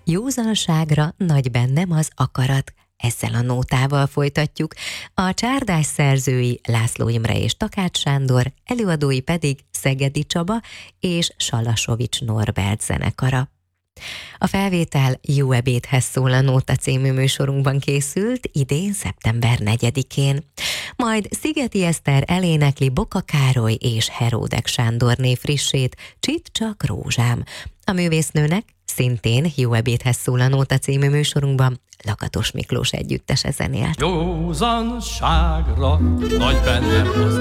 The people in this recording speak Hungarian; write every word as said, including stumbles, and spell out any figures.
józanságra nagy bennem az akarat. Ezzel a nótával folytatjuk. A csárdás szerzői László Imre és Takács Sándor, előadói pedig Szegedi Csaba és Salasovics Norbert zenekara. A felvétel Jó ebédhez szól a Nóta című műsorunkban készült idén szeptember negyedikén. Majd Szigeti Eszter elénekli Boka Károly és Heródek Sándorné frissét, Csitt csak rózsám. A művésznőnek szintén Jó ebédhez szól a Nóta című műsorunkban Lakatos Miklós együttese zenélt. Józanságra nagy bennem az